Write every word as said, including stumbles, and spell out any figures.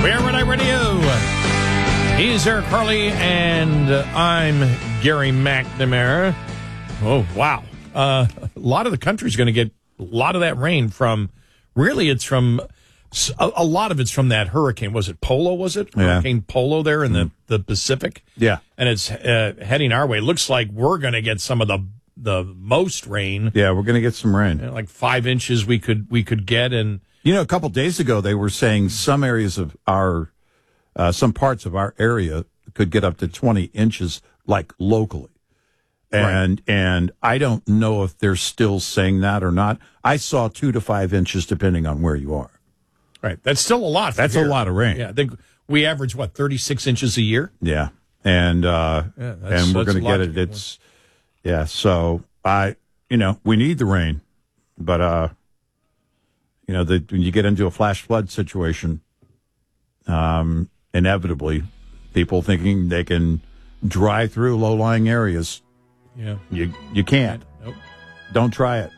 Paradise Radio. He's Eric Harley, and I'm Gary McNamara. Oh, wow. Uh, a lot of the country's going to get a lot of that rain from, really, it's from, a, a lot of it's from that hurricane. Was it Polo, was it? Yeah. Hurricane Polo there in the, the Pacific? Yeah. And it's uh, heading our way. It looks like we're going to get some of the the most rain. Yeah, we're going to get some rain. You know, like five inches we could we could get. And You know, a couple days ago, they were saying some areas of our, uh, some parts of our area could get up to twenty inches, like locally. And right. and I don't know if they're still saying that or not. I saw two to five inches, depending on where you are. Right. That's still a lot. That's here. a lot of rain. Yeah. I think we average, what, thirty-six inches a year? Yeah. And, uh, yeah, and we're going to get it. It's, yeah. So I, you know, we need the rain, but, uh, you know, the, when you get into a flash flood situation, um, inevitably people thinking they can drive through low-lying areas. Yeah. You, you can't. Nope. Don't try it.